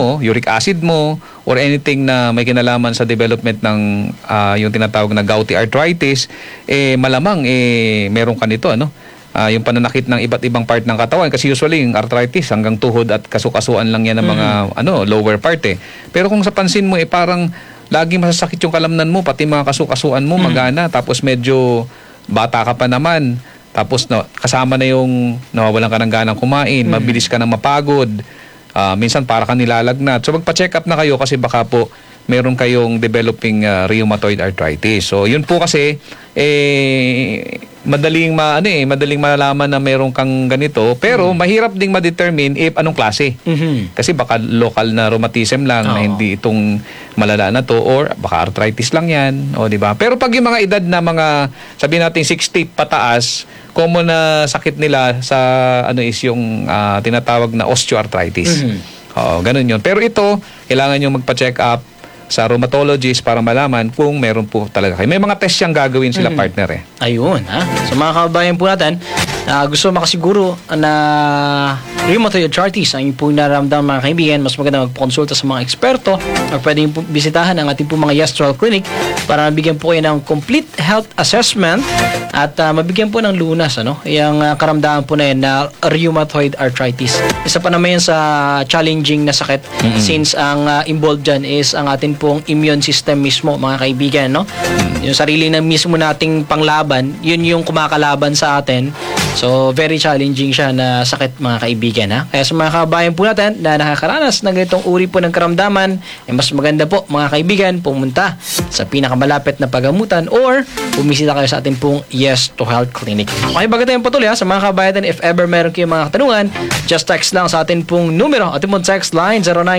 mo, uric acid mo, or anything na may kinalaman sa development ng yung tinatawag na gouty arthritis, malamang meron ka nito, ano? Yung pananakit ng iba't ibang part ng katawan, kasi usually yung arthritis hanggang tuhod at kasukasuan lang yan ng mga lower part eh. Pero kung sa pansin mo parang lagi masasakit yung kalamnan mo, pati mga kasukasuan mo magana, tapos medyo bata ka pa naman, tapos kasama na yung nawawalan ka ng ganang kumain, mabilis ka nang mapagod, minsan para ka nilalagnat. So magpa-check up na kayo kasi baka po meron kayong developing rheumatoid arthritis. So yun po kasi madaling malalaman na meron kang ganito, pero mahirap ding ma-determine if anong klase. Kasi baka local na rheumatism lang na hindi itong malala na to, or baka arthritis lang yan, o di ba? Pero pag yung mga edad na mga sabihin natin 60 pataas, common na sakit nila sa is yung tinatawag na osteoarthritis. Ganun yun. Pero ito, kailangan yung magpa-check up sa rheumatologist para malaman kung meron po talaga kayo. May mga test siyang gagawin sila, partner Ayun, So mga kabayan po natin, gusto makasiguro na rheumatoid arthritis ang po nararamdaman mga kaibigan, mas maganda magpakonsulta sa mga eksperto o pwedeng po bisitahan ang ating po mga Yes to Health Clinic para mabigyan po kayo ng complete health assessment at mabigyan po ng lunas yung karamdaman po na yan na rheumatoid arthritis. Isa pa naman yan sa challenging na sakit since ang involved dyan is ang ating pong immune system mismo mga kaibigan. Yung sarili na mismo nating panglaban, yun yung kumakalaban sa atin. So, very challenging siya na sakit mga kaibigan. Kaya sa mga kabayan po natin na nakakaranas ng ganitong uri po ng karamdaman, mas maganda po mga kaibigan pumunta sa pinakamalapit na pagamutan or bumisita kayo sa ating pong Yes to Health Clinic. Okay, bago tayong patuloy sa mga kabayan, if ever meron kayong mga katanungan, just text lang sa ating pong numero. Ating pong text line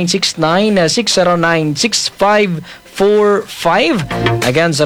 0969-609-6545. Again,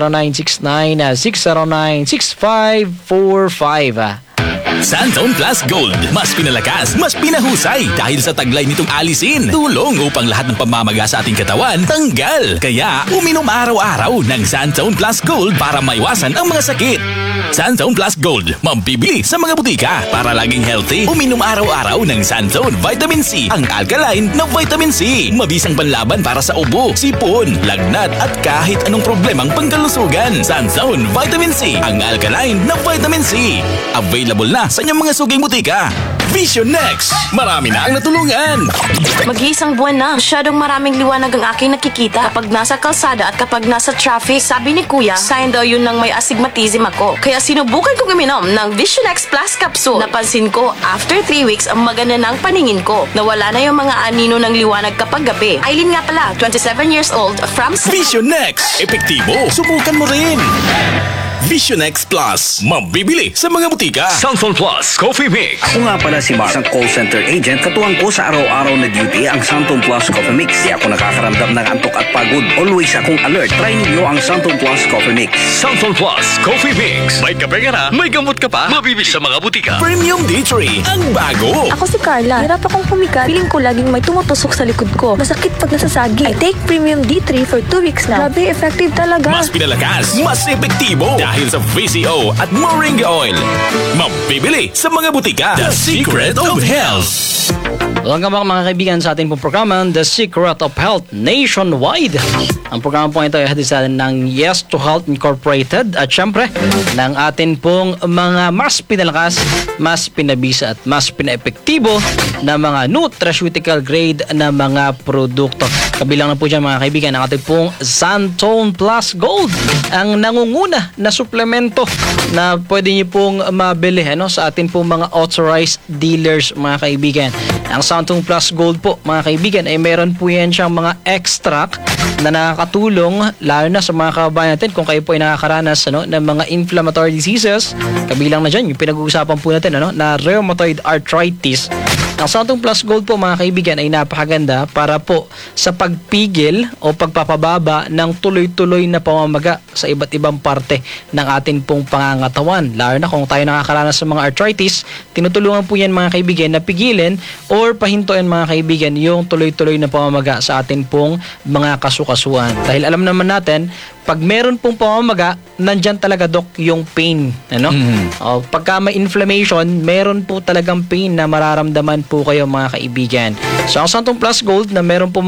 0969-609-6545. Santone Plus Gold. Mas pinalakas, mas pinahusay dahil sa taglay nitong alisin. Tulong upang lahat ng pamamaga sa ating katawan tanggal. Kaya uminom araw-araw ng Santone Plus Gold para maiwasan ang mga sakit. Santone Plus Gold, mambibili sa mga butika. Para laging healthy, uminom araw-araw ng Santone Vitamin C, ang alkaline na vitamin C. Mabisang panlaban para sa ubo, sipon, lagnat at kahit anong problemang pangkalusugan. Santone Vitamin C, ang alkaline na vitamin C. Available na sa inyong mga suging butika. Vision Next, marami na ang natulungan. Mag-iisang buwan na, masyadong maraming liwanag ang aking nakikita kapag nasa kalsada at kapag nasa traffic. Sabi ni Kuya, sign daw yun ng may astigmatism ako. Kaya sinubukan kong uminom ng Vision X Plus Capsule. Napansin ko, after 3 weeks, ang maganda ng paningin ko. Nawala na yung mga anino ng liwanag kapag gabi. Aileen nga pala, 27 years old, from... Vision Next, epektibo, subukan mo rin. Vision X Plus, mabibili sa mga butika. Santone Plus Coffee Mix. Ako nga pala si Mark, isang call center agent. Katuwang ko sa araw-araw na duty ang Santone Plus Coffee Mix. Di ako nakakaramdam ng antok at pagod. Always akong alert. Try ninyo ang Santone Plus Coffee Mix. Santone Plus Coffee Mix. May kape ka na, may gamot ka pa. Mabibili sa mga butika. Premium D3, ang bago. Ako si Carla. Hirap akong humikat. Feeling ko laging may tumutusok sa likod ko. Masakit pag nasasagi. I take Premium D3 for 2 weeks now. Grabe, effective talaga. Mas pinalakas, mas epektibo dahil sa VCO at Moringa Oil. Mabibili sa mga butika. The Secret of Health. Welcome back mga kaibigan sa ating pong programa, The Secret of Health Nationwide. Ang programa po ito ay hatid sa atin ng Yes to Health Incorporated at syempre ng atin pong mga mas pinalakas, mas pinabisa at mas pinaepektibo na mga nutraceutical grade na mga produkto. Kabilang na po dyan mga kaibigan ang ating pong Santone Plus Gold, ang nangunguna na suplemento na pwede niyo pong mabili sa ating pong mga authorized dealers mga kaibigan. Ang Santone Plus Gold po mga kaibigan ay meron po yan siyang mga extract na nakakatulong lalo na sa mga kababayan natin kung kayo po ay nakakaranas ng mga inflammatory diseases. Kabilang na dyan yung pinag-uusapan po natin na rheumatoid arthritis. Ang Santone Plus Gold po mga kaibigan ay napakaganda para po sa pagpigil o pagpapababa ng tuloy-tuloy na pamamaga sa iba't ibang parte ng ating pong pangangatawan. Lalo na kung tayo nakakaranas sa mga arthritis, tinutulungan po yan mga kaibigan na pigilin or pahintuin mga kaibigan yung tuloy-tuloy na pamamaga sa ating pong mga kasukasuan. Dahil alam naman natin, pag meron pong pamamaga, nandyan talaga dok yung pain. Pagka may inflammation, meron po talagang pain na mararamdaman po kayo mga kaibigan. So ang Santone Plus Gold na meron po